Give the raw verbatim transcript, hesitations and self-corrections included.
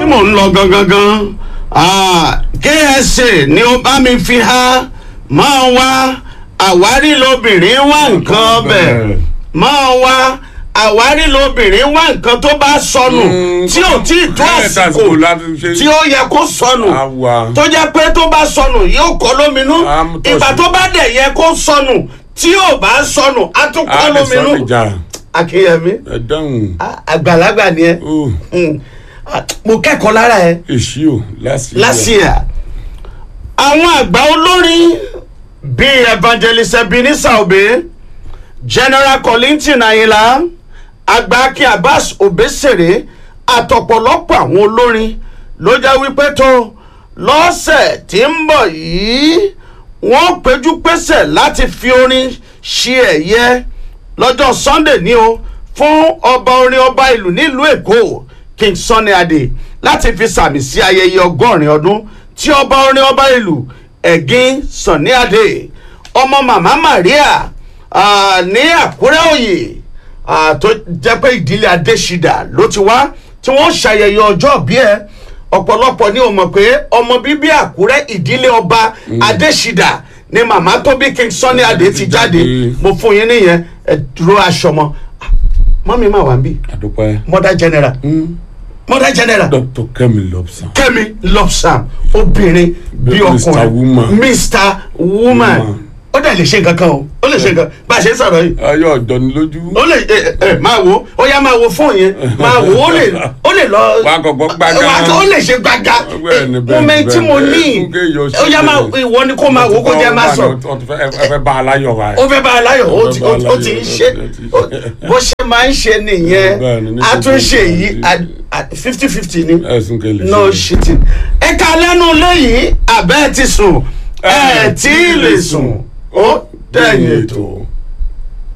mò ń lọ gangan gan K S A ni ó bá mi fi há máa wá àwárí lobìnrin wá nǹkan ọbẹ̀ máa wá àwárí lobìnrin wá nǹkan tó bá sọnù tí ò tí ì tó àsìkò tí ó yẹ kó sọnù tó jẹ́ pé tó bá sọnù yóò kọ́ lóminú ìgbà tó bá dẹ̀ yẹ kó sọnù tí ò bá sọnù á tún kọ́ lóminú. Akínyẹmí àgbàlagbà ni ẹ mo kẹ́kọ̀ọ́ lára ẹ. èsì o lásìá àwọn àgbà olórin bíi evangelist Ebenezer Obey, General Kollington Ayinla, Agbákin Abbas Obesere àtọ̀pọ̀lọpọ̀ àwọn olórin ló jẹ́ wípé tó lọ́sẹ̀ tí ń bọ̀ yìí wọ́n péjú pésẹ̀ láti fi orin ṣe ẹ̀yẹ lọ́jọ́ Sunday ní o fún ọba orin ọba ìlú nílùú Èkó King Sunny Adé láti fi sàmì sí ayẹyẹ ọgọ́rin ọdún tí ọba orin ọba ìlú Ẹ̀gìn Sunny Adé ọmọ màmá Maria uh, ní Àkúrẹ́ Òyè uh, tó jẹ́ pé ìdílé Adéṣídà ló ti wá tí wọ́n ṣàyẹyẹ ọjọ́ bí ẹ ọ̀pọ̀lọpọ̀ ni ó mọ̀ pé ọmọ bíbí Àkúrẹ́ ìdílé ọba mm. Adéṣídà ni màmá tó bí King Sunny Adé ti jáde mo fún yín nìyẹn ẹ dúró aṣọ mọ́ mọ́mí máa wà ń bí mother general mm. mother general Doctor Kemi Lobsam Kemi Lobsam obìnrin bí ọkùnrin Mister Woman ó dẹ̀ lè ṣe nǹkan kan o ó lè ṣe nǹkan bá a ṣe ń sọ̀rọ̀ yìí. ayọ̀ ọ̀dọ́ ni lójú. ó lè ẹ ẹ máa wo ó yá máa wo fóònù yẹn máa wo ó lè ó lè lọ. wà á kọ̀kọ́ gbàgà wà á ó lè ṣe gbàgà moment tí mo ní ó yá máa ìwọ ni kó máa wo kó jẹ́ máa sọ. ẹ fẹ́ bá a láyọ̀ wa. ó fẹ́ bá a láyọ̀ ó ti ń ṣe bó ṣe máa ń ṣe nìyẹn àtúnṣe yìí fifty fifty ni no shitting. ẹ̀ka lẹ́nu lẹ́yìn àbẹ́ẹ̀ ti sùn ẹ̀ tí ì lè sùn ó dẹ̀yìn ètò.